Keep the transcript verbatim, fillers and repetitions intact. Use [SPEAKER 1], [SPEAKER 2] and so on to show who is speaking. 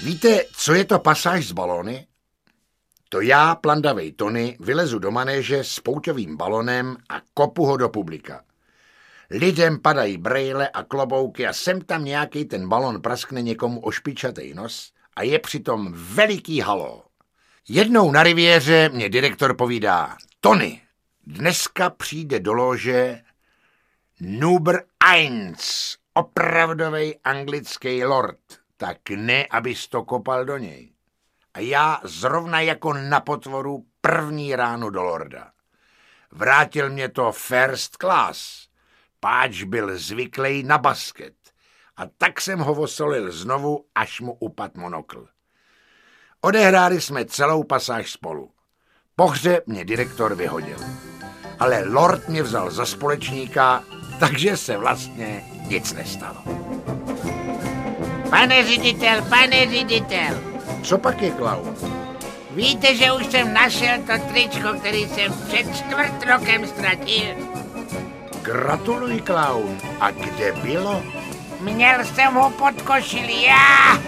[SPEAKER 1] Víte, co je to pasáž z balóny? To já, plandavej Tony, vylezu do manéže s pouťovým balonem a kopu ho do publika. Lidem padají brejle a klobouky a sem tam nějaký ten balon praskne někomu o špičatej nos a je přitom veliký halo. Jednou na riviéře mě direktor povídá: Tony, dneska přijde do lože Núber eins, opravdovej anglický lord, tak ne, abys to kopal do něj. A já zrovna jako na potvoru první ráno do lorda. Vrátil mě to first class, páč byl zvyklý na basket. A tak jsem ho osolil znovu, až mu upad monokl. Odehráli jsme celou pasáž spolu. Po hře mě direktor vyhodil. Ale lord mě vzal za společníka, takže se vlastně nic nestalo.
[SPEAKER 2] Pane ředitel, pane ředitel.
[SPEAKER 1] Co pak je, klaun?
[SPEAKER 2] Víte, že už jsem našel to tričko, který jsem před čtvrt rokem ztratil?
[SPEAKER 1] Gratuluji, klaun. A kde bylo?
[SPEAKER 2] Měl jsem ho pod košilí, já!